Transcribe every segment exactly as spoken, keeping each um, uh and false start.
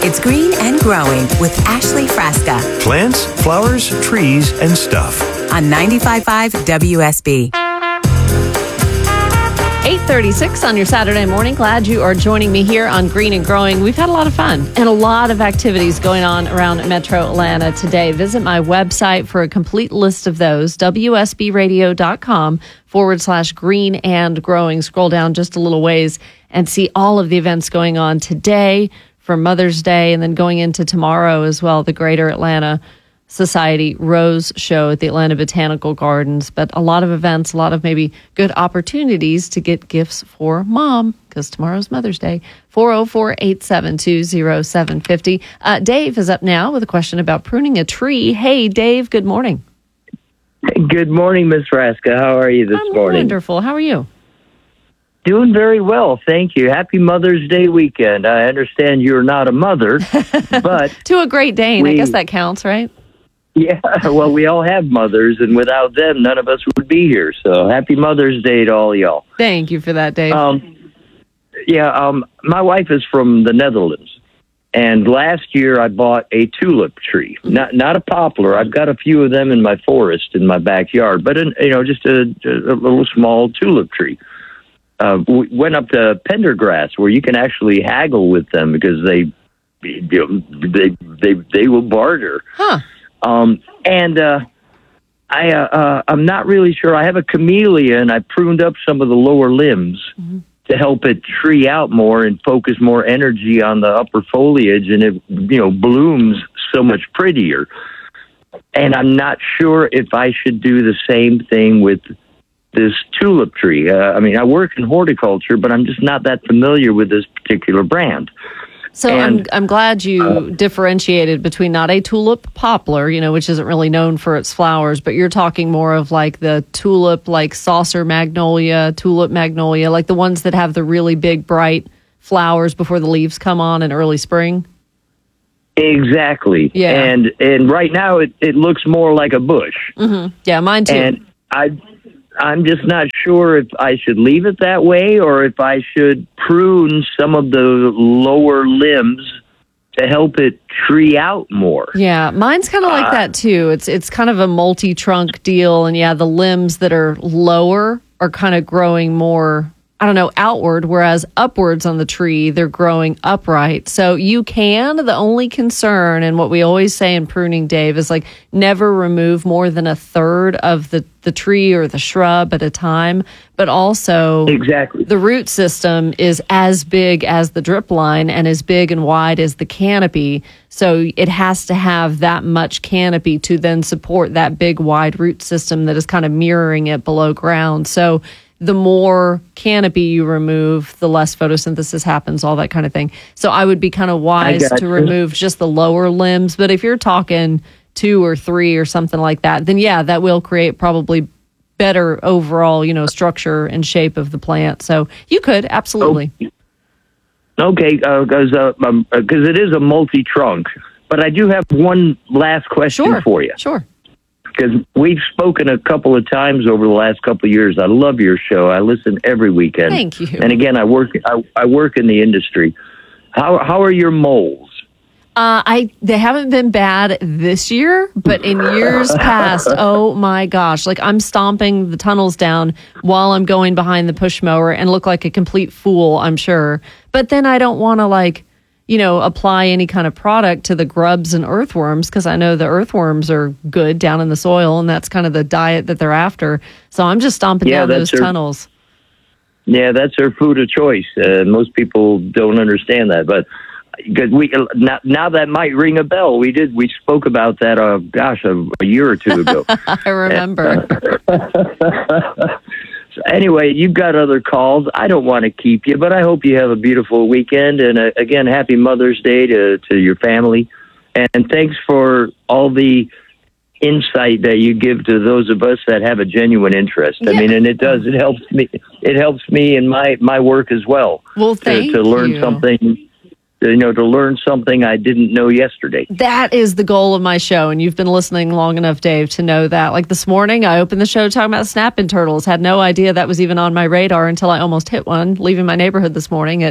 It's Green and Growing with Ashley Frasca Plants, flowers, trees, and stuff. on ninety-five point five W S B. eight thirty-six on your Saturday morning. Glad you are joining me here on Green and Growing. We've had a lot of fun and a lot of activities going on around Metro Atlanta today. Visit my website for a complete list of those, W S B radio dot com forward slash green and growing. Scroll down just a little ways and see all of the events going on today for Mother's Day and then going into tomorrow as well, the Greater Atlanta Society Rose Show at the Atlanta Botanical Gardens. But a lot of events, a lot of maybe good opportunities to get gifts for mom, because tomorrow's Mother's Day. four oh four, eight seven two, oh seven five oh. Uh, Dave is up now with a question about pruning a tree. Hey, Dave, good morning. Good morning, Miss Frasca. How are you this I'm morning? Wonderful. How are you? Doing very well, thank you. Happy Mother's Day weekend. I understand you're not a mother, but... To a Great Dane. we, I guess that counts, right? Yeah, well, we all have mothers, and without them, none of us would be here. So happy Mother's Day to all y'all. Thank you for that, Dave. Um, yeah, um, my wife is from the Netherlands, and last year I bought a tulip tree, not not a poplar. I've got a few of them in my forest in my backyard, but an, you know, just a, a little small tulip tree. Uh, we went up to Pendergrass, where you can actually haggle with them because they, you know, they they they will barter. Huh. Um, and uh, I uh, uh, I'm not really sure. I have a camellia, and I pruned up some of the lower limbs mm-hmm. to help it tree out more and focus more energy on the upper foliage, and it you know blooms so much prettier. And I'm not sure if I should do the same thing with this tulip tree. Uh, I mean, I work in horticulture, but I'm just not that familiar with this particular brand. So and, I'm I'm glad you uh, differentiated between not a tulip poplar, you know, which isn't really known for its flowers, but you're talking more of like the tulip, like saucer magnolia, tulip magnolia, like the ones that have the really big, bright flowers before the leaves come on in early spring. Exactly. Yeah. And and right now it, it looks more like a bush. Mm-hmm. Yeah, mine too. And I. I'm just not sure if I should leave it that way or if I should prune some of the lower limbs to help it tree out more. Yeah, mine's kind of like uh, that too. It's it's kind of a multi-trunk deal, and yeah, the limbs that are lower are kind of growing more, I don't know, outward, whereas upwards on the tree, they're growing upright. So you can, the only concern, and what we always say in pruning, Dave, is like never remove more than a third of the, the tree or the shrub at a time. But also, exactly, the root system is as big as the drip line and as big and wide as the canopy. So it has to have that much canopy to then support that big, wide root system that is kind of mirroring it below ground. So the more canopy you remove, the less photosynthesis happens, all that kind of thing. So I would be kind of wise to remove just the lower limbs. But if you're talking two or three or something like that, then yeah, that will create probably better overall, you know, structure and shape of the plant. So you could, absolutely. Oh, okay, because uh, um, uh, it is a multi-trunk. But I do have one last question sure, for you. Sure. Because we've spoken a couple of times over the last couple of years. I love your show. I listen every weekend. Thank you. And again, I work I, I work in the industry. How how are your moles? Uh, I they haven't been bad this year, but in years past, oh my gosh! Like I'm stomping the tunnels down while I'm going behind the push mower and look like a complete fool, I'm sure. But then I don't want to like. you know, apply any kind of product to the grubs and earthworms because I know the earthworms are good down in the soil and that's kind of the diet that they're after. So I'm just stomping yeah, down those their, tunnels. Yeah, that's their food of choice. Uh, most people don't understand that, but because we now, now that might ring a bell. We did we spoke about that. Uh, gosh, a, a year or two ago. I remember. Anyway, you've got other calls. I don't want to keep you, but I hope you have a beautiful weekend. And uh, again, happy Mother's Day to, to your family. And thanks for all the insight that you give to those of us that have a genuine interest. Yeah. I mean, and it does. It helps me. It helps me in my, my work as well. Well, thank to, to learn you. something. You know, to learn something I didn't know yesterday. That is the goal of my show, and you've been listening long enough, Dave, to know that. Like this morning, I opened the show talking about snapping turtles. Had no idea that was even on my radar until I almost hit one, leaving my neighborhood this morning at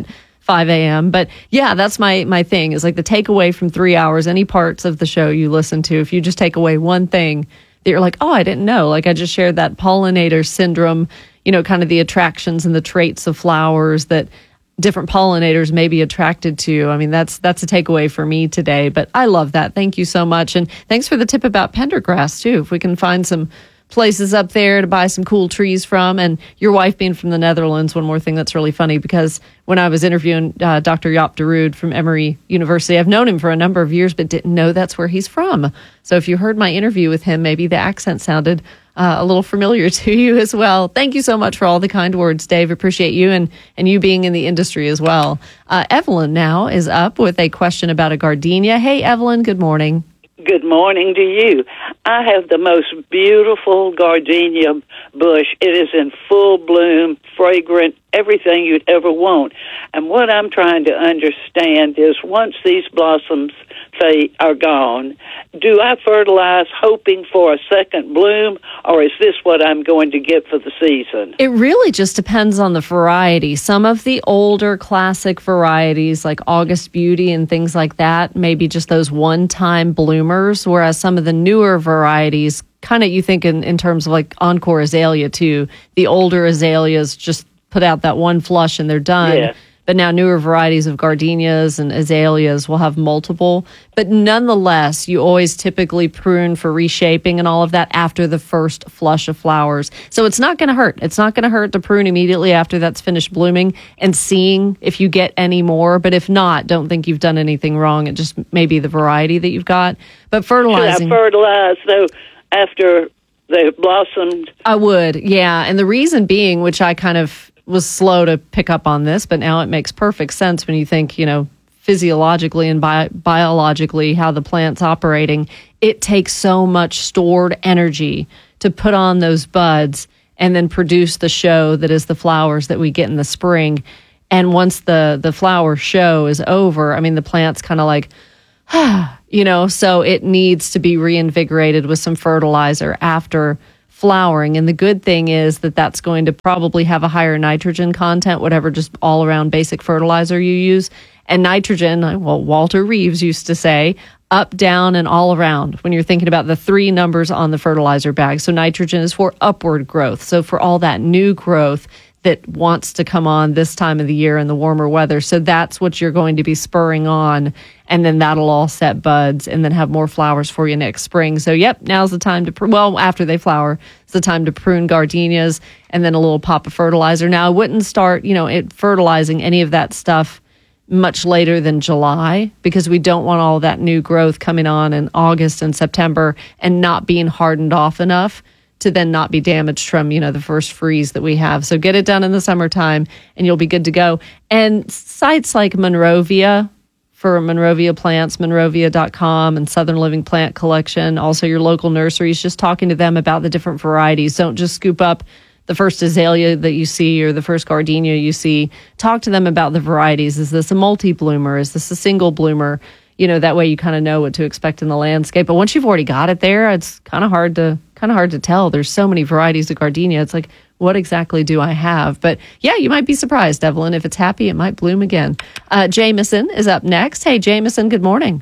five a.m. But yeah, that's my my thing is like the takeaway from three hours, any parts of the show you listen to, if you just take away one thing that you're like, oh, I didn't know. Like I just shared that pollinator syndrome, you know, kind of the attractions and the traits of flowers that different pollinators may be attracted to. I mean, that's that's a takeaway for me today. But I love that. Thank you so much. And thanks for the tip about pendergrass, too. If we can find some places up there to buy some cool trees from. And your wife being from the Netherlands, one more thing that's really funny, because when I was interviewing uh, Doctor Jaap de Rood from Emory University, I've known him for a number of years, but didn't know that's where he's from. So if you heard my interview with him, maybe the accent sounded uh, a little familiar to you as well. Thank you so much for all the kind words, Dave. Appreciate you and, and you being in the industry as well. Uh, Evelyn now is up with a question about a gardenia. Hey, Evelyn, good morning. Good morning to you. I have the most beautiful gardenia bush. It is in full bloom, fragrant, everything you'd ever want. And what I'm trying to understand is once these blossoms say are gone, do I fertilize hoping for a second bloom, or is this what I'm going to get for the season? It really just depends on the variety. Some of the older classic varieties like August Beauty and things like that, maybe just those one-time bloomers, whereas some of the newer varieties, kind of you think in, in terms of like Encore Azalea too, the older azaleas just put out that one flush and they're done. Yeah. But now newer varieties of gardenias and azaleas will have multiple. But nonetheless, you always typically prune for reshaping and all of that after the first flush of flowers. So it's not going to hurt. It's not going to hurt to prune immediately after that's finished blooming and seeing if you get any more. But if not, don't think you've done anything wrong. It just may be the variety that you've got. But fertilizing. Should I fertilize, though, after they've blossomed? I would, yeah. And the reason being, which I kind of was slow to pick up on this, but now it makes perfect sense when you think, you know, physiologically and bi- biologically how the plant's operating. It takes so much stored energy to put on those buds and then produce the show that is the flowers that we get in the spring. And once the, the flower show is over, I mean, the plant's kind of like, ah, you know, so it needs to be reinvigorated with some fertilizer after flowering. And the good thing is that that's going to probably have a higher nitrogen content, whatever just all around basic fertilizer you use. And nitrogen, well, Walter Reeves used to say, up, down, and all around when you're thinking about the three numbers on the fertilizer bag. So nitrogen is for upward growth. So for all that new growth that wants to come on this time of the year in the warmer weather. So that's what you're going to be spurring on. And then that'll all set buds and then have more flowers for you next spring. So, yep, now's the time to, pr- well, after they flower, it's the time to prune gardenias and then a little pop of fertilizer. Now, I wouldn't start, you know, it, fertilizing any of that stuff much later than July because we don't want all that new growth coming on in August and September and not being hardened off enough to then not be damaged from, you know, the first freeze that we have. So get it done in the summertime and you'll be good to go. And sites like Monrovia, for Monrovia plants, monrovia dot com and Southern Living Plant Collection, also your local nurseries, just talking to them about the different varieties. Don't just scoop up the first azalea that you see or the first gardenia you see. Talk to them about the varieties. Is this a multi-bloomer? Is this a single bloomer? You know, that way you kind of know what to expect in the landscape. But once you've already got it there, it's kind of hard to kind of hard to tell. There's so many varieties of gardenia. It's like, what exactly do I have? But yeah, you might be surprised, Evelyn. If it's happy, it might bloom again. Uh, Jameson is up next. Hey, Jameson, good morning.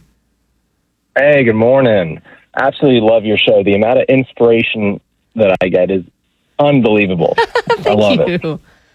Hey, good morning. Absolutely love your show. The amount of inspiration that I get is unbelievable. Thank I love you. it.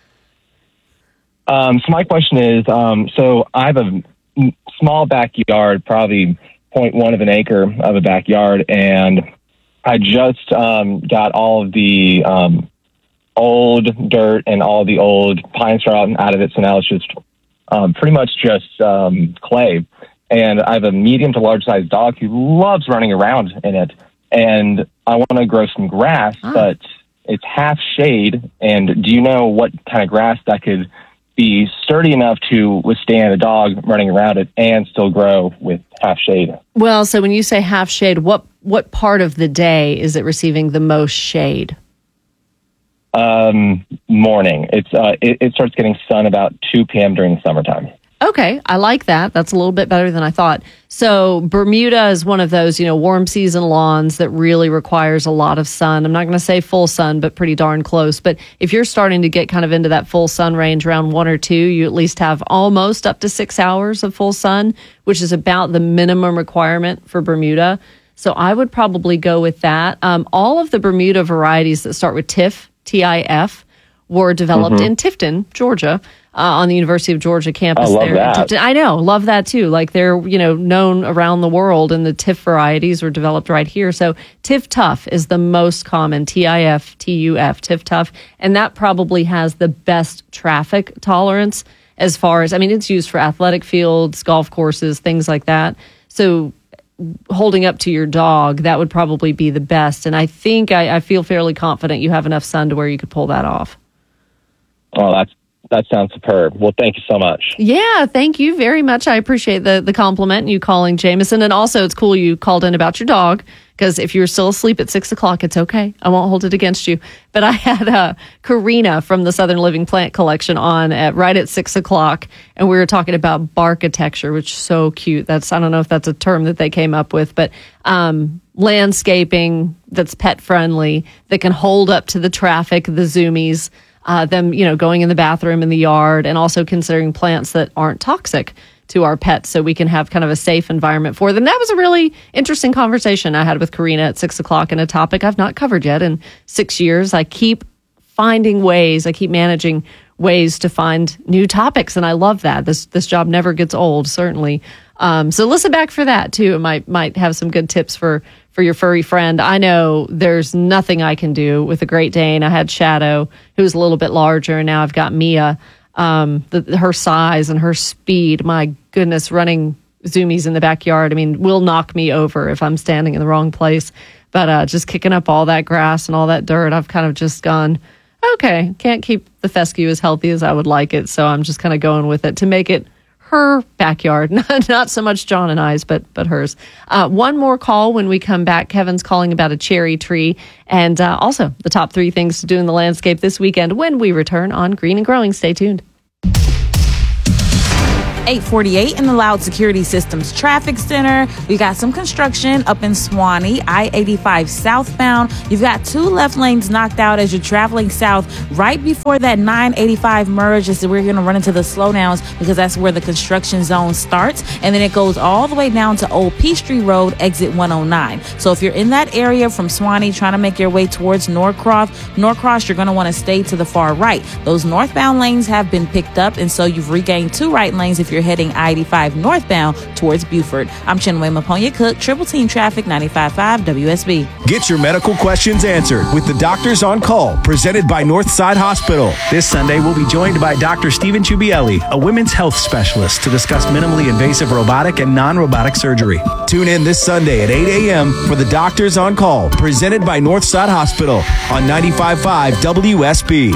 Um, so my question is, um, so I have a small backyard, probably zero point one of an acre of a backyard, and I just um, got all of the um, old dirt and all the old pine straw out of it, so now it's just um, pretty much just um, clay. And I have a medium to large sized dog who loves running around in it, and I want to grow some grass, ah. but it's half shade. And do you know what kind of grass that could be sturdy enough to withstand a dog running around it and still grow with half shade? Well, so when you say half shade, what what part of the day is it receiving the most shade? Um, morning. It's uh, it, it starts getting sun about two p.m. during the summertime. Okay, I like that. That's a little bit better than I thought. So Bermuda is one of those, you know, warm season lawns that really requires a lot of sun. I'm not going to say full sun, but pretty darn close. But if you're starting to get kind of into that full sun range around one or two, you at least have almost up to six hours of full sun, which is about the minimum requirement for Bermuda. So I would probably go with that. Um, all of the Bermuda varieties that start with T I F, T I F, were developed mm-hmm. in Tifton, Georgia, uh, on the University of Georgia campus. I love there. that. I know, love that too. Like they're, you know, known around the world, and the T I F varieties were developed right here. So T I F Tough is the most common, T I F, T U F, T I F Tough, and that probably has the best traffic tolerance as far as, I mean, it's used for athletic fields, golf courses, things like that. So holding up to your dog, that would probably be the best. And I think I, I feel fairly confident you have enough sun to where you could pull that off. Oh, that's that sounds superb. Well, thank you so much. Yeah, thank you very much. I appreciate the the compliment and you calling, Jameson. And also, it's cool you called in about your dog, because if you're still asleep at six o'clock, it's okay. I won't hold it against you. But I had uh, Karina from the Southern Living Plant Collection on at right at six o'clock, and we were talking about barkitecture, which is so cute. That's I don't know if that's a term that they came up with, but um, landscaping that's pet friendly, that can hold up to the traffic, the zoomies. Uh, them, you know, going in the bathroom, in the yard, and also considering plants that aren't toxic to our pets, so we can have kind of a safe environment for them. That was a really interesting conversation I had with Karina at six o'clock, and a topic I've not covered yet in six years. I keep finding ways, I keep managing ways to find new topics, and I love that. This this job never gets old, certainly. Um, so listen back for that too. It might might have some good tips for for your furry friend. I know there's nothing I can do with a Great Dane. I had Shadow, who was a little bit larger, and now I've got Mia. Um, the, her size and her speed, my goodness, running zoomies in the backyard, I mean, will knock me over if I'm standing in the wrong place. But uh, just kicking up all that grass and all that dirt, I've kind of just gone, okay, can't keep the fescue as healthy as I would like it, so I'm just kind of going with it to make it her backyard, not, not so much John and I's, but but hers. Uh, one more call when we come back. Kevin's calling about a cherry tree, and uh, also the top three things to do in the landscape this weekend when we return on Green and Growing. Stay tuned. eight forty-eight in the Loud Security Systems Traffic Center. We got some construction up in Swanee, I eighty-five southbound. You've got two left lanes knocked out as you're traveling south right before that nine eighty-five merge. Is we're going to run into the slowdowns because that's where the construction zone starts. And then it goes all the way down to Old Peachtree Road, exit one oh nine. So if you're in that area from Swanee trying to make your way towards Norcross, Norcross, you're going to want to stay to the far right. Those northbound lanes have been picked up, and so you've regained two right lanes if you're heading I eighty-five northbound towards Buford. I'm Chinwe Maponya Cook, Triple Team Traffic, ninety-five point five W S B. Get your medical questions answered with the Doctors on Call, presented by Northside Hospital. This Sunday, we'll be joined by Doctor Stephen Chubielli, a women's health specialist, to discuss minimally invasive robotic and non-robotic surgery. Tune in this Sunday at eight a.m. for the Doctors on Call, presented by Northside Hospital on ninety-five point five W S B.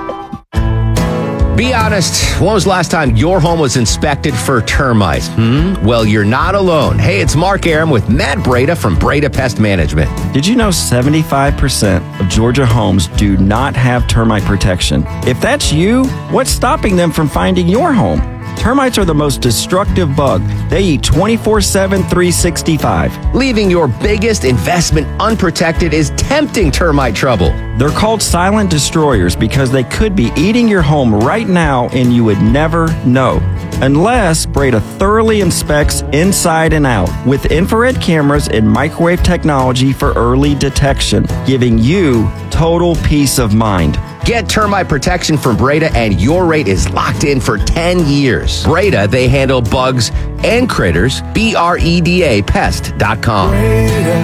Be honest, when was the last time your home was inspected for termites? Hmm? Well, you're not alone. Hey, it's Mark Aram with Matt Breda from Breda Pest Management. Did you know seventy-five percent of Georgia homes do not have termite protection? If that's you, what's stopping them from finding your home? Termites are the most destructive bug. They eat twenty-four seven, three sixty-five. Leaving your biggest investment unprotected is tempting termite trouble. They're called silent destroyers because they could be eating your home right now and you would never know. Unless Breda thoroughly inspects inside and out with infrared cameras and microwave technology for early detection, giving you total peace of mind. Get termite protection from Breda and your rate is locked in for ten years. Breda, they handle bugs and critters. B R E D A pest dot com. Breda,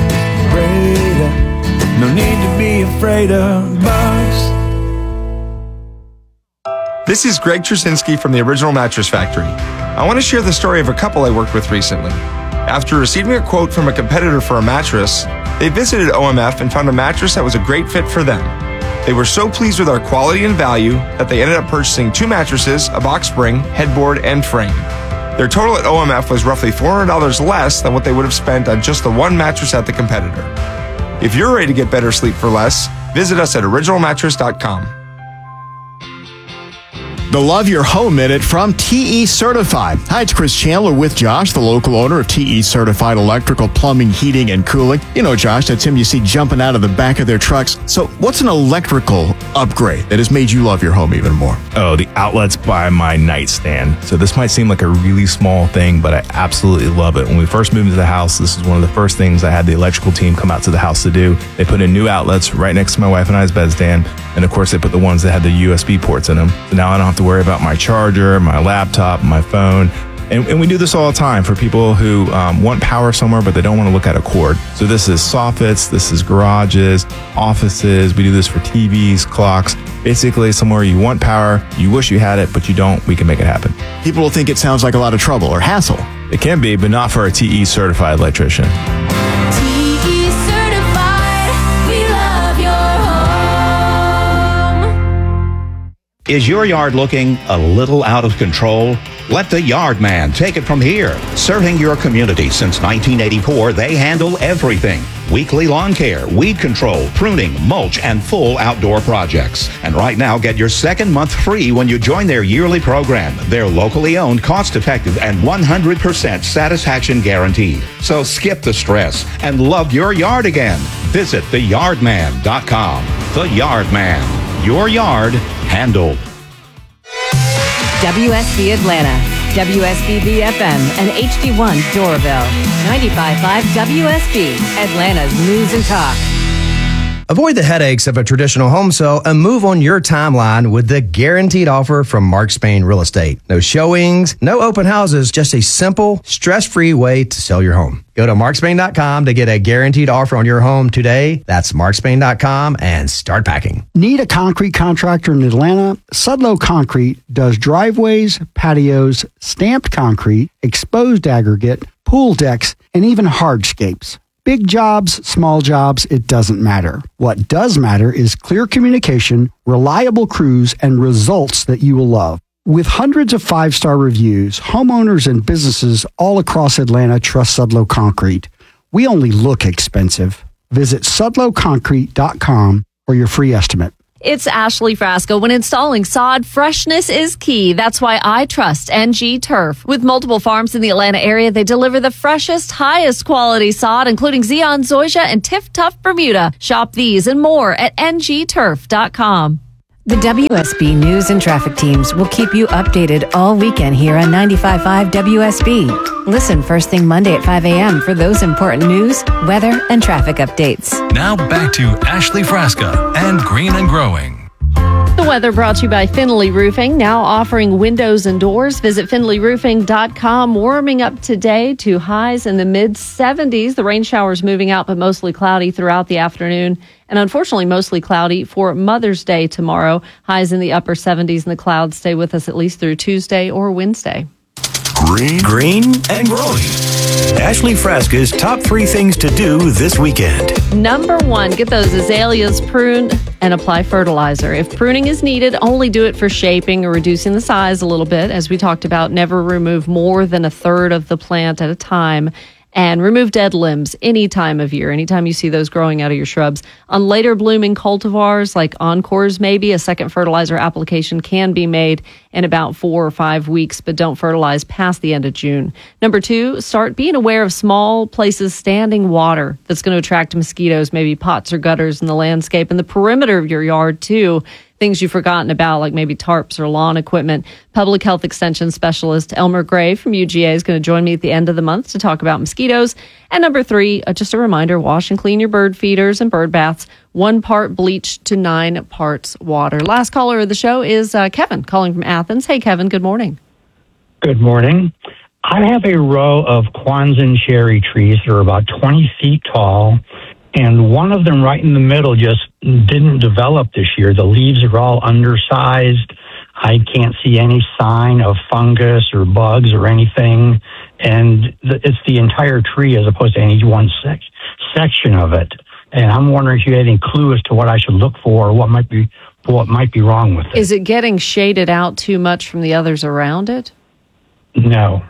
Breda, no need to be afraid of bugs. This is Greg Trusinski from the Original Mattress Factory. I want to share the story of a couple I worked with recently. After receiving a quote from a competitor for a mattress, they visited O M F and found a mattress that was a great fit for them. They were so pleased with our quality and value that they ended up purchasing two mattresses, a box spring, headboard, and frame. Their total at O M F was roughly four hundred dollars less than what they would have spent on just the one mattress at the competitor. If you're ready to get better sleep for less, visit us at original mattress dot com. The Love Your Home Minute from T E Certified. Hi, it's Chris Chandler with Josh, the local owner of T E Certified Electrical, Plumbing, Heating, and Cooling. You know, Josh, that's him you see jumping out of the back of their trucks. So what's an electrical upgrade that has made you love your home even more? Oh, the outlets by my nightstand. So this might seem like a really small thing, but I absolutely love it. When we first moved into the house, this is one of the first things I had the electrical team come out to the house to do. They put in new outlets right next to my wife and I's bedstand. And of course, they put the ones that had the U S B ports in them. So now I don't have to worry about my charger, my laptop, my phone. And, and we do this all the time for people who um, want power somewhere, but they don't want to look at a cord. So this is soffits, this is garages, offices. We do this for T Vs, clocks. Basically, somewhere you want power, you wish you had it, but you don't, we can make it happen. People will think it sounds like a lot of trouble or hassle. It can be, but not for a T E certified electrician. Is your yard looking a little out of control? Let the Yard Man take it from here. Serving your community since nineteen eighty-four, they handle everything. Weekly lawn care, weed control, pruning, mulch, and full outdoor projects. And right now, get your second month free when you join their yearly program. They're locally owned, cost-effective, and one hundred percent satisfaction guaranteed. So skip the stress and love your yard again. Visit the yard man dot com. The Yard Man. Your yard handled. W S B Atlanta, W S B B F M, and H D one Doraville. ninety-five point five W S B, Atlanta's News and Talk. Avoid the headaches of a traditional home sale and move on your timeline with the guaranteed offer from Mark Spain Real Estate. No showings, no open houses, just a simple, stress-free way to sell your home. Go to mark spain dot com to get a guaranteed offer on your home today. That's mark spain dot com and start packing. Need a concrete contractor in Atlanta? Sudlow Concrete does driveways, patios, stamped concrete, exposed aggregate, pool decks, and even hardscapes. Big jobs, small jobs, it doesn't matter. What does matter is clear communication, reliable crews, and results that you will love. With hundreds of five-star reviews, homeowners and businesses all across Atlanta trust Sudlow Concrete. We only look expensive. Visit sudlow concrete dot com for your free estimate. It's Ashley Frasca. When installing sod, freshness is key. That's why I trust N G Turf. With multiple farms in the Atlanta area, they deliver the freshest, highest quality sod, including Zeon, Zoysia, and Tiff Tough Bermuda. Shop these and more at N G turf dot com. The W S B News and Traffic teams will keep you updated all weekend here on ninety-five point five W S B. Listen first thing Monday at five a.m. for those important news, weather, and traffic updates. Now back to Ashley Frasca and Green and Growing. The weather brought to you by Finley Roofing, now offering windows and doors. Visit finley roofing dot com. Warming up today to highs in the mid seventies. The rain showers moving out, but mostly cloudy throughout the afternoon. And unfortunately, mostly cloudy for Mother's Day tomorrow. Highs in the upper seventies, and the clouds stay with us at least through Tuesday or Wednesday. Green, green and growing. Ashley Frasca's top three things to do this weekend. Number one, get those azaleas pruned and apply fertilizer. If pruning is needed, only do it for shaping or reducing the size a little bit. As we talked about, never remove more than a third of the plant at a time. And remove dead limbs any time of year, anytime you see those growing out of your shrubs. On later blooming cultivars like Encores, maybe a second fertilizer application can be made in about four or five weeks, but don't fertilize past the end of June. Number two, start being aware of small places standing water that's going to attract mosquitoes, maybe pots or gutters in the landscape and the perimeter of your yard too. Things you've forgotten about, like maybe tarps or lawn equipment. Public Health Extension Specialist Elmer Gray from U G A is going to join me at the end of the month to talk about mosquitoes. And number three, uh, just a reminder, wash and clean your bird feeders and bird baths. One part bleach to nine parts water. Last caller of the show is uh, Kevin, calling from Athens. Hey, Kevin, good morning. Good morning. I have a row of Kwanzan cherry trees that are about twenty feet tall. And one of them right in the middle just didn't develop this year. The leaves are all undersized. I can't see any sign of fungus or bugs or anything. And the, it's the entire tree as opposed to any one sec- section of it. And I'm wondering if you had any clue as to what I should look for or what might be what might be wrong with it. Is it getting shaded out too much from the others around it? No.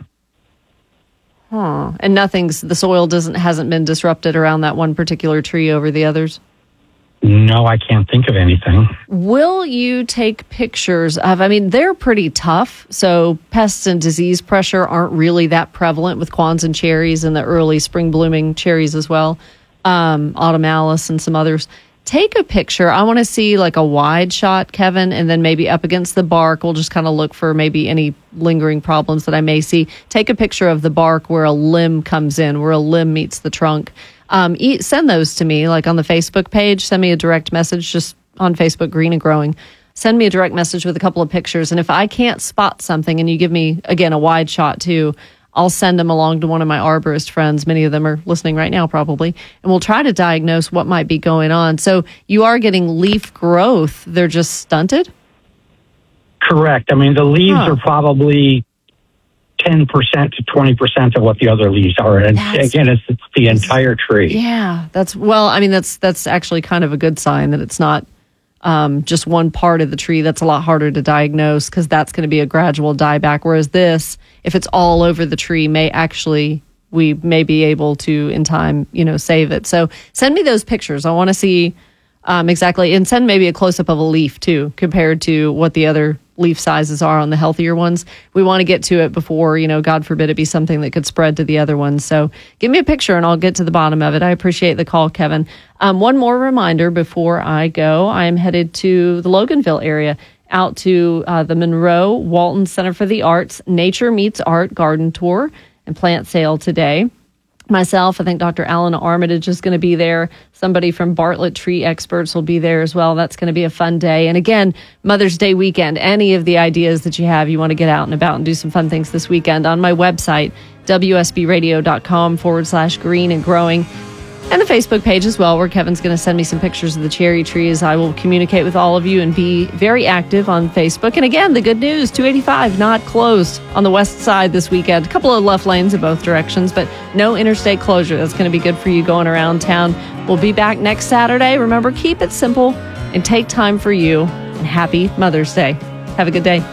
Huh. And nothing's, the soil doesn't hasn't been disrupted around that one particular tree over the others? No, I can't think of anything. Will you take pictures of, I mean, they're pretty tough, so pests and disease pressure aren't really that prevalent with Kwanzaa cherries and the early spring blooming cherries as well, um, autumnalis and some others. Take a picture. I want to see like a wide shot, Kevin, and then maybe up against the bark. We'll just kind of look for maybe any lingering problems that I may see. Take a picture of the bark where a limb comes in, where a limb meets the trunk. Um, eat, send those to me, like on the Facebook page. Send me a direct message just on Facebook, Green and Growing. Send me a direct message with a couple of pictures. And if I can't spot something and you give me, again, a wide shot too, I'll send them along to one of my arborist friends. Many of them are listening right now probably. And we'll try to diagnose what might be going on. So you are getting leaf growth. They're just stunted? Correct. I mean, the leaves Huh. are probably ten percent to twenty percent of what the other leaves are. And That's- again, it's, it's the entire tree. Yeah, that's, well, I mean, that's that's actually kind of a good sign that it's not um, just one part of the tree. That's a lot harder to diagnose because that's going to be a gradual dieback. Whereas this, if it's all over the tree, may actually, we may be able to, in time, you know, save it. So send me those pictures. I want to see um, exactly, and send maybe a close-up of a leaf too, compared to what the other leaf sizes are on the healthier ones. We want to get to it before, you know, God forbid it be something that could spread to the other ones. So give me a picture and I'll get to the bottom of it. I appreciate the call, Kevin. Um, one more reminder before I go. I am headed to the Loganville area, out to uh, the Monroe Walton Center for the Arts Nature Meets Art Garden Tour and Plant Sale today. Myself, I think Doctor Alan Armitage is going to be there. Somebody from Bartlett Tree Experts will be there as well. That's going to be a fun day. And again, Mother's Day weekend, any of the ideas that you have, you want to get out and about and do some fun things this weekend, on my website, wsbradio.com forward slash green and growing. And the Facebook page as well, where Kevin's going to send me some pictures of the cherry trees. I will communicate with all of you and be very active on Facebook. And again, the good news, two eighty-five not closed on the west side this weekend. A couple of left lanes in both directions, but no interstate closure. That's going to be good for you going around town. We'll be back next Saturday. Remember, keep it simple and take time for you. And happy Mother's Day. Have a good day.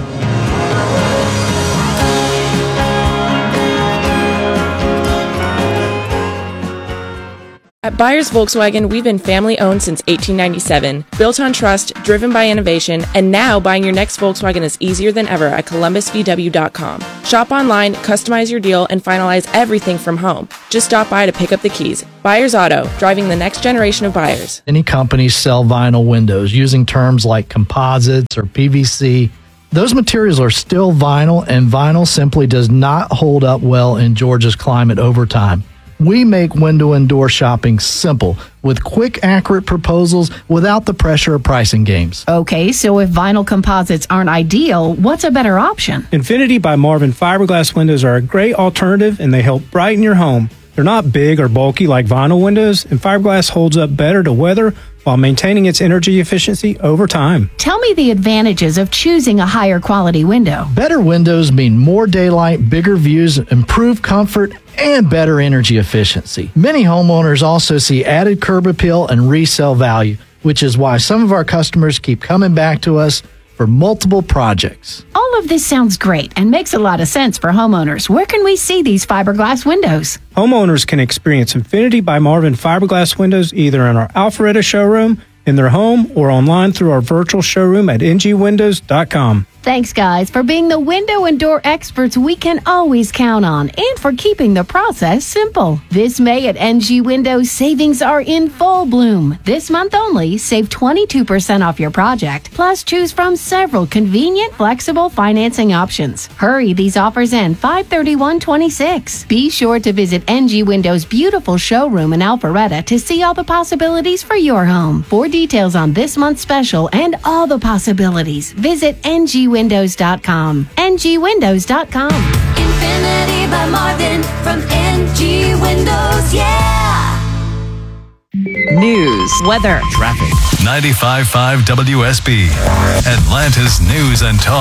At Byers Volkswagen, we've been family-owned since eighteen ninety-seven, built on trust, driven by innovation, and now buying your next Volkswagen is easier than ever at columbus v w dot com. Shop online, customize your deal, and finalize everything from home. Just stop by to pick up the keys. Byers Auto, driving the next generation of buyers. Many companies sell vinyl windows using terms like composites or P V C. Those materials are still vinyl, and vinyl simply does not hold up well in Georgia's climate over time. We make window and door shopping simple with quick, accurate proposals without the pressure of pricing games. Okay, so if vinyl composites aren't ideal, what's a better option? Infinity by Marvin fiberglass windows are a great alternative, and they help brighten your home. They're not big or bulky like vinyl windows, and fiberglass holds up better to weather while maintaining its energy efficiency over time. Tell me the advantages of choosing a higher quality window. Better windows mean more daylight, bigger views, improved comfort, and better energy efficiency. Many homeowners also see added curb appeal and resale value, which is why some of our customers keep coming back to us for multiple projects. All of this sounds great and makes a lot of sense for homeowners. Where can we see these fiberglass windows? Homeowners can experience Infinity by Marvin fiberglass windows either in our Alpharetta showroom, in their home, or online through our virtual showroom at n g windows dot com. Thanks, guys, for being the window and door experts we can always count on, and for keeping the process simple. This May at N G Windows, savings are in full bloom. This month only, save twenty-two percent off your project, plus choose from several convenient, flexible financing options. Hurry, these offers end five thirty-one twenty-six. Be sure to visit N G Windows' beautiful showroom in Alpharetta to see all the possibilities for your home. For details on this month's special and all the possibilities, visit N G windows dot com. N G windows dot com. Infinity by Marvin from N G Windows, yeah! News, weather, traffic. ninety-five point five W S B, Atlanta's News and Talk.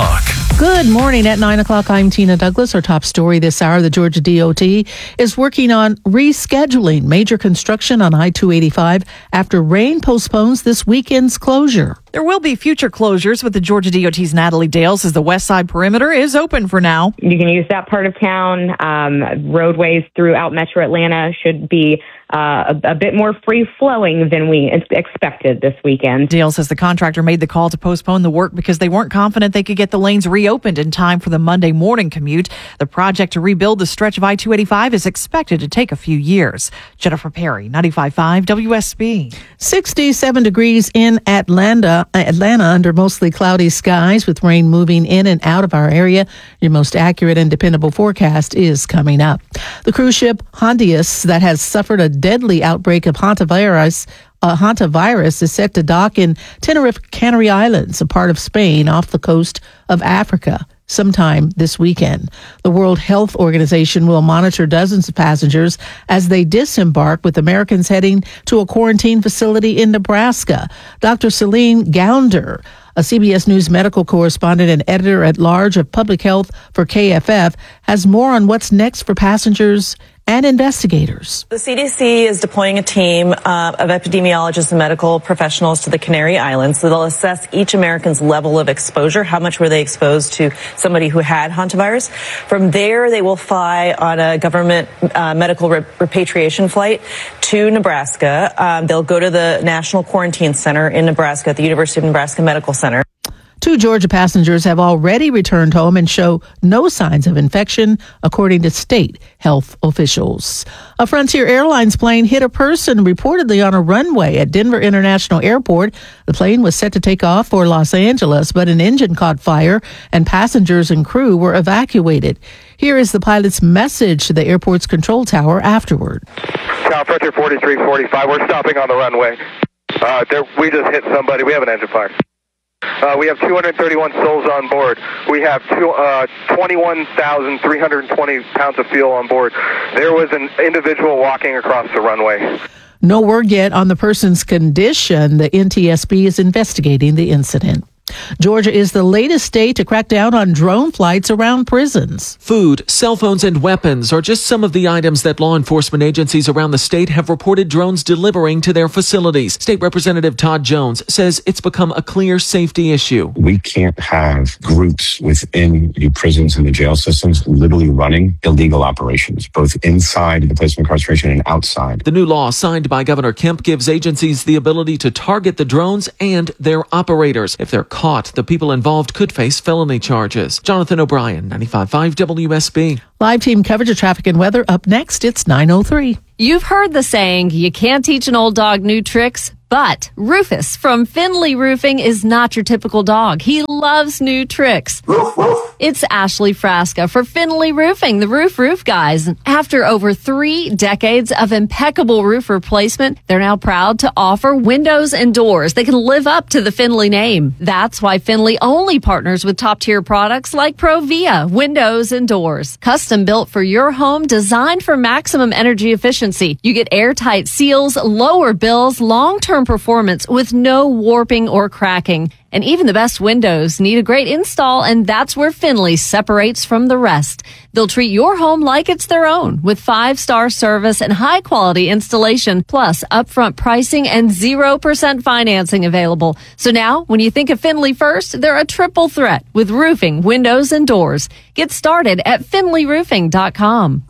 Good morning. At nine o'clock, I'm Tina Douglas. Our top story this hour, the Georgia D O T is working on rescheduling major construction on I two eighty-five after rain postpones this weekend's closure. There will be future closures, but the Georgia D O T's Natalie Dale says the west side perimeter is open for now. You can use that part of town. Um, roadways throughout Metro Atlanta should be uh, a, a bit more free-flowing than we expected this weekend. Dale says the contractor made the call to postpone the work because they weren't confident they could get the lanes reopened in time for the Monday morning commute. The project to rebuild the stretch of I two eighty-five is expected to take a few years. Jennifer Perry, ninety-five point five W S B. sixty-seven degrees in Atlanta, Atlanta under mostly cloudy skies with rain moving in and out of our area. Your most accurate and dependable forecast is coming up. The cruise ship Hondius that has suffered a deadly outbreak of hantavirus Uh, hantavirus is set to dock in Tenerife, Canary Islands, a part of Spain off the coast of Africa, sometime this weekend. The World Health Organization will monitor dozens of passengers as they disembark, with Americans heading to a quarantine facility in Nebraska. Doctor Celine Gounder, a C B S News medical correspondent and editor-at-large of public health for K F F, has more on what's next for passengers and investigators. The C D C is deploying a team uh, of epidemiologists and medical professionals to the Canary Islands. So they'll assess each American's level of exposure. How much were they exposed to somebody who had hantavirus? From there, they will fly on a government uh, medical re- repatriation flight to Nebraska. Um, they'll go to the National Quarantine Center in Nebraska at the University of Nebraska Medical Center. Two Georgia passengers have already returned home and show no signs of infection, according to state health officials. A Frontier Airlines plane hit a person reportedly on a runway at Denver International Airport. The plane was set to take off for Los Angeles, but an engine caught fire and passengers and crew were evacuated. Here is the pilot's message to the airport's control tower afterward. Cal Frontier forty-three forty-five, we're stopping on the runway. Uh, there, we just hit somebody. We have an engine fire. Uh, we have two hundred thirty-one souls on board. We have two, uh, twenty-one thousand three hundred twenty pounds of fuel on board. There was an individual walking across the runway. No word yet on the person's condition. The N T S B is investigating the incident. Georgia is the latest state to crack down on drone flights around prisons. Food, cell phones, and weapons are just some of the items that law enforcement agencies around the state have reported drones delivering to their facilities. State Representative Todd Jones says it's become a clear safety issue. We can't have groups within the prisons and the jail systems literally running illegal operations, both inside the place of incarceration and outside. The new law signed by Governor Kemp gives agencies the ability to target the drones and their operators. If they're caught, the people involved could face felony charges. Jonathan O'Brien, ninety-five point five W S B. Live team coverage of traffic and weather up next. It's nine oh three. You've heard the saying, you can't teach an old dog new tricks. But Rufus from Finley Roofing is not your typical dog. He loves new tricks. It's Ashley Frasca for Finley Roofing, the Roof Roof Guys. After over three decades of impeccable roof replacement, they're now proud to offer windows and doors. They can live up to the Finley name. That's why Finley only partners with top-tier products like Provia windows and doors. Custom built for your home, designed for maximum energy efficiency. You get airtight seals, lower bills, long-term performance with no warping or cracking. And even the best windows need a great install, and that's where Finley separates from the rest. They'll treat your home like it's their own with five-star service and high-quality installation, plus upfront pricing and zero percent financing available. So now, when you think of Finley first, they're a triple threat with roofing, windows, and doors. Get started at finley roofing dot com.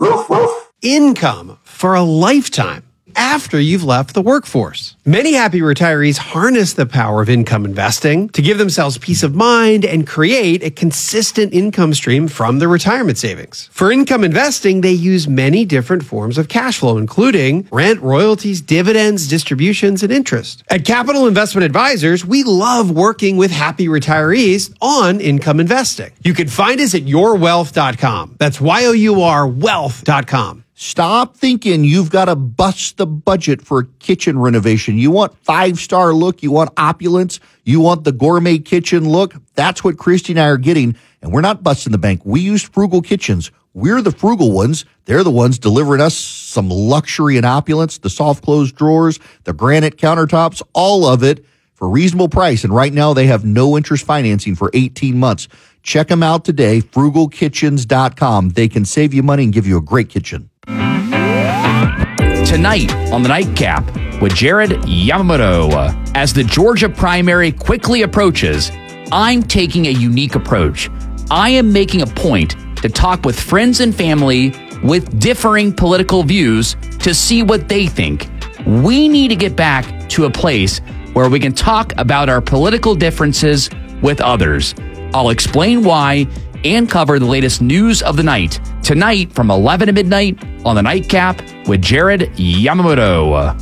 Income for a lifetime after you've left the workforce. Many happy retirees harness the power of income investing to give themselves peace of mind and create a consistent income stream from their retirement savings. For income investing, they use many different forms of cash flow, including rent, royalties, dividends, distributions, and interest. At Capital Investment Advisors, we love working with happy retirees on income investing. You can find us at your wealth dot com. That's Y O U R wealth dot com. Stop thinking you've got to bust the budget for a kitchen renovation. You want five-star look. You want opulence. You want the gourmet kitchen look. That's what Christy and I are getting, and we're not busting the bank. We use Frugal Kitchens. We're the frugal ones. They're the ones delivering us some luxury and opulence, the soft closed drawers, the granite countertops, all of it for a reasonable price. And right now they have no interest financing for eighteen months. Check them out today, frugal kitchens dot com. They can save you money and give you a great kitchen. Tonight on the Nightcap with Jared Yamamoto. As the Georgia primary quickly approaches, I'm taking a unique approach. I am making a point to talk with friends and family with differing political views to see what they think. We need to get back to a place where we can talk about our political differences with others. I'll explain why and cover the latest news of the night tonight from eleven to midnight on the Nightcap with Jared Yamamoto.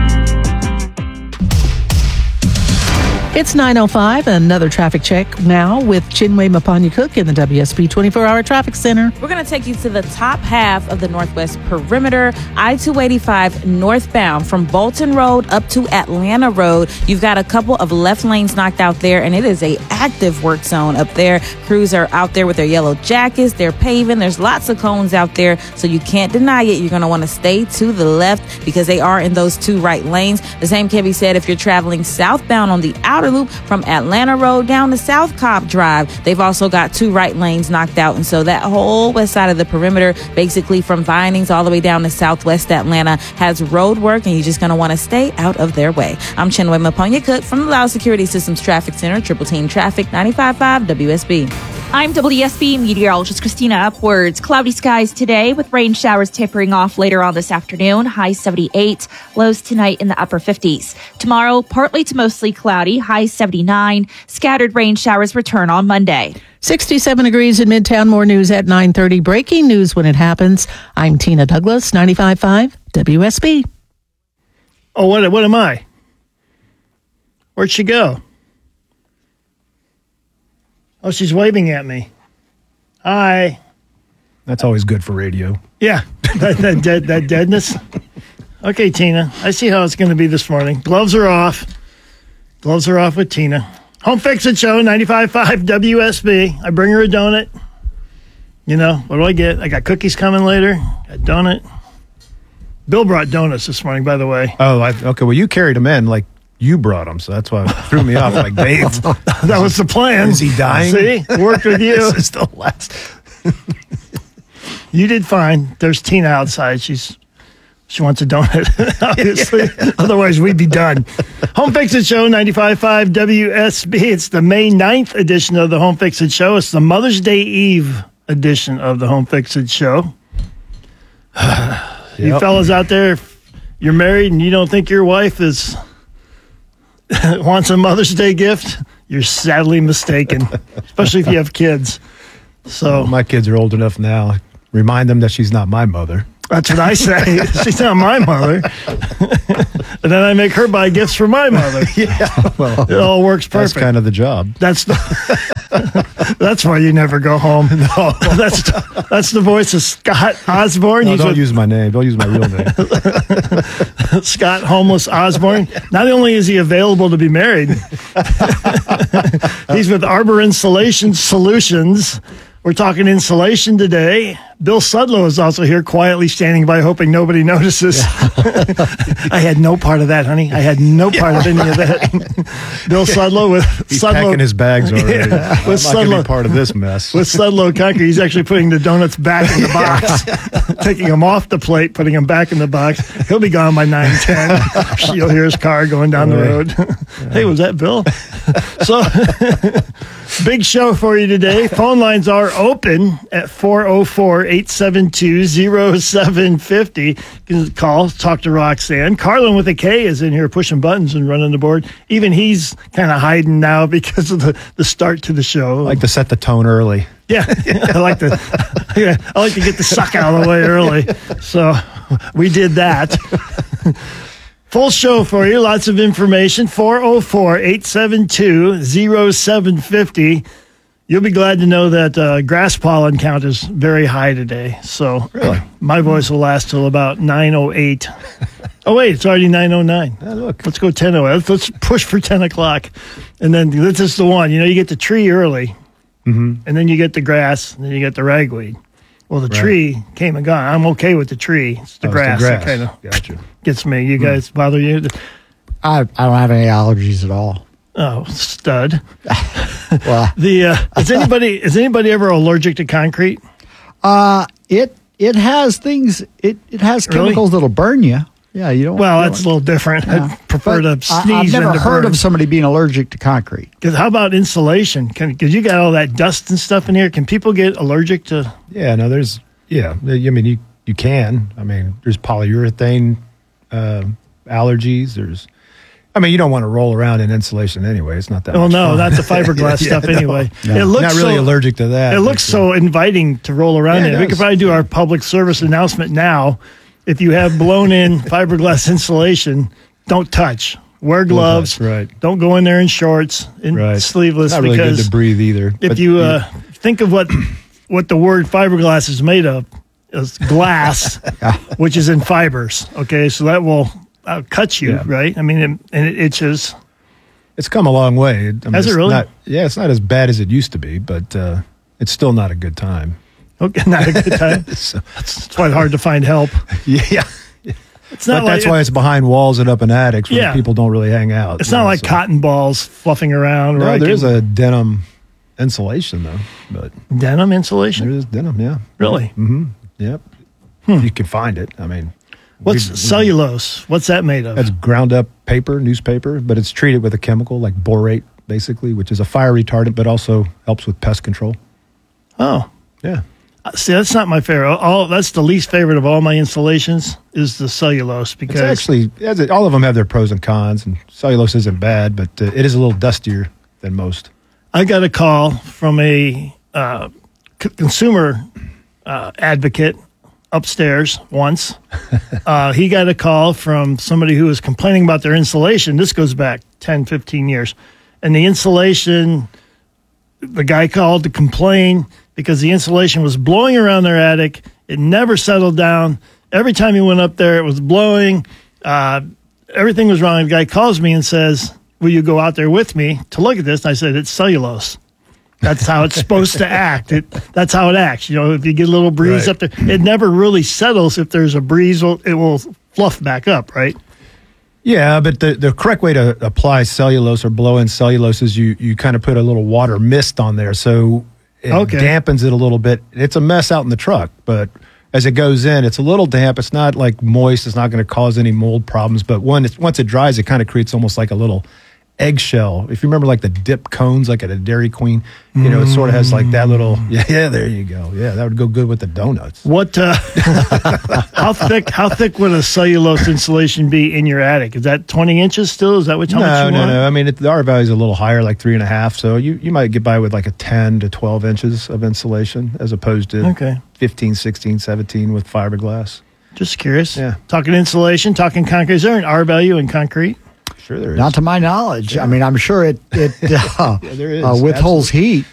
It's nine oh five, another traffic check now with Chinwe Mapanya-Cook in the W S B twenty-four hour Traffic Center. We're going to take you to the top half of the Northwest Perimeter, I two eighty-five northbound from Bolton Road up to Atlanta Road. You've got a couple of left lanes knocked out there, and it is a active work zone up there. Crews are out there with their yellow jackets. They're paving. There's lots of cones out there, so you can't deny it. You're going to want to stay to the left because they are in those two right lanes. The same can be said if you're traveling southbound on the outer loop from Atlanta Road down to South Cobb Drive. They've also got two right lanes knocked out, and so that whole west side of the perimeter, basically from Vinings all the way down to Southwest Atlanta, has road work, and you're just going to want to stay out of their way. I'm Chinwe Mapanya-Cook from the Loud Security Systems Traffic Center, Triple Team Traffic, ninety-five point five W S B. I'm W S B meteorologist Christina Upwards. Cloudy skies today with rain showers tapering off later on this afternoon. High seventy-eight. Lows tonight in the upper fifties. Tomorrow, partly to mostly cloudy. High seventy-nine. Scattered rain showers return on Monday. sixty-seven degrees in Midtown. More news at nine thirty. Breaking news when it happens. I'm Tina Douglas, ninety-five point five W S B. Oh, what, what am I? Where'd she go? Oh, she's waving at me. Hi. That's always good for radio. Yeah, that, that, dead, that deadness. Okay, Tina, I see how it's going to be this morning. Gloves are off. Gloves are off with Tina. Home Fix It Show, ninety-five point five W S B. I bring her a donut. You know, what do I get? I got cookies coming later. A donut. Bill brought donuts this morning, by the way. Oh, I, okay. Well, you carried them in like you brought them, so that's why it threw me off. Like, Dave, that was the plan. Is he dying? See, worked with you. This is the last. You did fine. There's Tina outside. She's she wants a donut, obviously. Otherwise, we'd be done. Home Fix It Show, ninety-five point five W S B. It's the May ninth edition of the Home Fix It Show. It's the Mother's Day Eve edition of the Home Fix It Show. You Yep. fellas out there, if you're married and you don't think your wife is wants a Mother's Day gift, you're sadly mistaken, especially if you have kids. So Well, my kids are old enough now. Remind them that she's not my mother. that's what I say. She's not my mother. And then I make her buy gifts for my mother. Yeah, well, It all works perfect. that's kind of the job. That's the, that's why you never go home. No, that's that's the voice of Scott Osborne. No, He's don't with use my name. Don't use my real name. Scott Homeless Osborne. Not only is he available to be married, he's with Arbor Insulation Solutions. We're talking insulation today. Bill Sudlow is also here, quietly standing by, hoping nobody notices. I had no part of that, honey. I had no part of any of that. Bill Sudlow with He's Sudlow. packing his bags already. Yeah, I'm with not going to Sudlow. be part of this mess. With Sudlow Concrete, he's actually putting the donuts back in the box, taking them off the plate, putting them back in the box. He'll be gone by nine ten. You'll hear his car going down the road. Hey, was that Bill? So, big show for you today. Phone lines are open at four oh four, eight seven two, oh seven five oh. You can call, talk to Roxanne. Carlin with a K is in here pushing buttons and running the board. Even he's kind of hiding now because of the, the start to the show. I like to set the tone early. Yeah, I like to. Yeah, I like to get the suck out of the way early. So we did that. Full show for you. Lots of information. four oh four, eight seven two, oh seven five oh. You'll be glad to know that uh, grass pollen count is very high today. So Really? my voice will last till about nine oh eight. Oh, wait, it's already nine oh nine. Yeah, look. Let's go ten oh eight. Let's, let's push for ten o'clock. And then this is the one. You know, you get the tree early. Mm-hmm. And then you get the grass, and then you get the ragweed. Well, the Right. tree came and gone. I'm okay with the tree. It's the Oh, it's the grass that grass. kind of Gotcha. gets me. You guys bother you? I, I don't have any allergies at all. Oh, stud. Well, the uh, is anybody is anybody ever allergic to concrete? Uh, it it has things. It it has Really? chemicals that'll burn you. Yeah, you don't. Well, you that's a don't- little different. Yeah. I'd prefer But to I- sneeze I've never than to heard burn. of somebody being allergic to concrete. Because how about insulation? Because you got all that dust and stuff in here. Can people get allergic to? Yeah, no, there's, yeah, I mean, you, you can. I mean, there's polyurethane uh, allergies. There's, I mean, you don't want to roll around in insulation anyway. It's not that Well, much no, fun. not the fiberglass Yeah, stuff no. anyway. No. It looks Not really so- allergic to that. It looks so inviting to roll around Yeah, in. it We could does. probably do our public service announcement now. If you have blown in fiberglass insulation, don't touch. Wear gloves. touch, right. Don't go in there in shorts and Right. sleeveless. Not really good because to breathe either. If But you yeah. uh, think of what what the word fiberglass is made of, is glass, which is in fibers. Okay, so that will uh, cut you, Yeah. right? I mean, it, and it itches. It's come a long way. I mean, Has it it's really? Not, yeah, it's not as bad as it used to be, but uh, it's still not a good time. Okay, not a good time. So- That's why it's hard to find help. Yeah. It's not But like that's why it's behind walls and up in attics where Yeah. people don't really hang out. It's you not know, like so- cotton balls fluffing around. No, right? there is a denim insulation though, but denim insulation. there is denim. Yeah, Really? Mm-hmm. Yep. If you can find it. I mean, What's we- we- cellulose? What's that made of? That's ground up paper, newspaper, but it's treated with a chemical like borate, basically, which is a fire retardant, but also helps with pest control. Oh, Yeah. Uh, see, that's not my favorite. All that's the least favorite of all my installations is the cellulose because It's actually, as it- all of them have their pros and cons, and cellulose isn't bad, but uh, it is a little dustier than most. I got a call from a uh, c- consumer uh, advocate upstairs once. uh, he got a call from somebody who was complaining about their insulation. This goes back ten, fifteen years. And the insulation, the guy called to complain because the insulation was blowing around their attic. It never settled down. Every time he went up there, it was blowing. Uh, everything was wrong. The guy calls me and says, will you go out there with me to look at this? And I said, it's cellulose. That's how it's supposed to act. It, that's how it acts. You know, if you get a little breeze Right. up there, it never really settles. If there's a breeze, it will fluff back up, right? Yeah, but the, the correct way to apply cellulose or blow in cellulose is you, you kind of put a little water mist on there. So it Okay. dampens it a little bit. It's a mess out in the truck, but as it goes in, it's a little damp. It's not like moist. It's not going to cause any mold problems. But when it's, once it dries, it kind of creates almost like a little eggshell. If you remember like the dip cones, like at a Dairy Queen, you know, it sort of has like that little, yeah, yeah, there you go. Yeah, that would go good with the donuts. What? Uh, how thick? How thick would a cellulose insulation be in your attic? Is that twenty inches still? Is that what? How much No, you no, want? no. I mean, it, the R value is a little higher, like three and a half. So you, you might get by with like a ten to twelve inches of insulation as opposed to Okay. fifteen, sixteen, seventeen with fiberglass. Just curious. Yeah. Talking insulation, talking concrete. Is there an R value in concrete? Sure, there is. Not to my knowledge. I mean, I'm sure it it uh, Yeah, there is. uh, withholds heat.